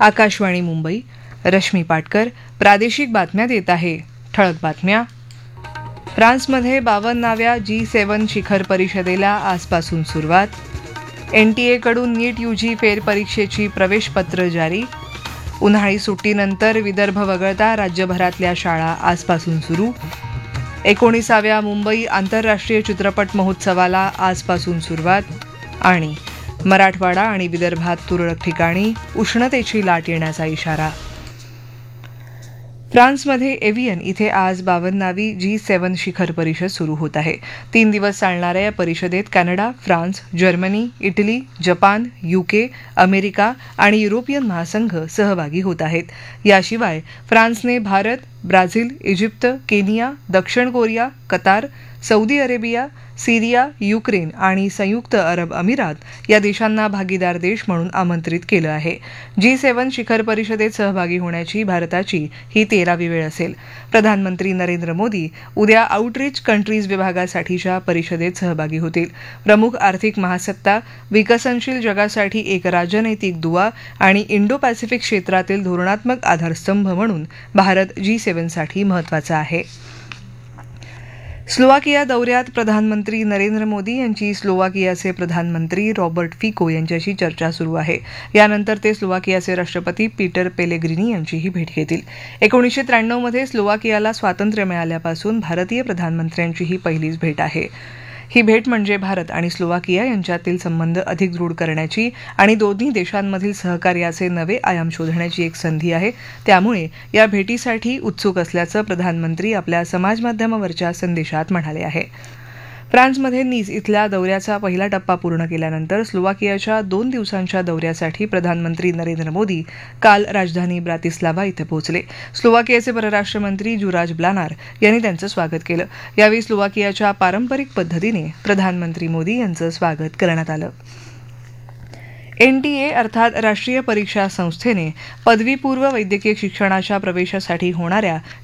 आकाशवाणी मुंबई. रश्मी पाटकर. प्रादेशिक बातम्या देत आहे. ठळक बातम्या. फ्रान्समध्ये 52व्या G7 शिखर परिषदेला आजपासून सुरुवात. NTA कडून नीट UG फेरपरीक्षेची प्रवेशपत्र जारी. उन्हाळी सुट्टीनंतर विदर्भ वगळता राज्यभरातल्या शाळा आजपासून सुरू. 19व्या मुंबई आंतरराष्ट्रीय चित्रपट महोत्सवाला आजपासून सुरुवात. आणि मराठवाडा आणि विदर्भात तुरळक ठिकाणी उष्णतेची लाट येण्याचा इशारा. फ्रान्समध्ये एव्हियन इथे आज 52वी G7 शिखर परिषद सुरू होत आहे. 3 दिवस चालणाऱ्या या परिषदेत Canada, France, Germany, Italy, Japan, UK, America आणि युरोपियन महासंघ सहभागी होत आहेत. याशिवाय फ्रान्सने भारत, ब्राझील, इजिप्त, केनिया, दक्षिण कोरिया, कतार, सौदी अरेबिया, सिरिया, युक्रेन आणि संयुक्त अरब अमिरात या देशांना भागीदार देश म्हणून आमंत्रित केलं आहे. G7 शिखर परिषदेत सहभागी होण्याची भारताची ही 13वी वेळ असेल. प्रधानमंत्री नरेंद्र मोदी उद्या आउटरीच कंट्रीज विभागासाठीच्या परिषदेत सहभागी होतील. प्रमुख आर्थिक महासत्ता, विकसनशील जगासाठी एक राजनैतिक दुवा आणि इंडो पॅसिफिक क्षेत्रातील धोरणात्मक आधारस्तंभ म्हणून भारत G7 साठी महत्वाचा आहे. स्लोवाकिया दौऱ्यात प्रधानमंत्री नरेंद्र मोदी यांची स्लोवाकियाचे प्रधानमंत्री रॉबर्ट फिको यांच्याशी चर्चा सुरू आहे. यानंतर ते स्लोवाकियाचे राष्ट्रपती पीटर पेलेग्रिनी यांचीही भेट घेतील. 1993 मध्ये स्लोवाकियाला स्वातंत्र्य मिळाल्यापासून भारतीय प्रधानमंत्र्यांची ही पहिलीच भेट आहे. ही भेट म्हणजे भारत आणि स्लोवाकिया यांच्यातील संबंध अधिक दृढ करण्याची आणि दोन्ही देशांमधील सहकार्याचे नवे आयाम शोधण्याची एक संधी आहे. त्यामुळे या भेटीसाठी उत्सुक असल्याचं प्रधानमंत्री आपल्या समाजमाध्यमावरच्या संदेशात म्हणाले आहे. फ्रान्समध्ये नीस इथल्या दौऱ्याचा पहिला टप्पा पूर्ण केल्यानंतर स्लोवाकियाच्या 2 दिवसांच्या दौऱ्यासाठी प्रधानमंत्री नरेंद्र मोदी काल राजधानी ब्रातिस्लावा इथे पोहोचले. स्लोवाकियाचे परराष्ट्र मंत्री जुराज ब्लानार यांनी त्यांचं स्वागत केलं. यावेळी स्लोवाकियाच्या पारंपरिक पद्धतीने प्रधानमंत्री मोदी यांचं स्वागत करण्यात आलं. NTA अर्थात राष्ट्रीय परीक्षा संस्थेने पदवीपूर्व वैद्यकीय शिक्षणाच्या प्रवेशासाठी होणाऱ्या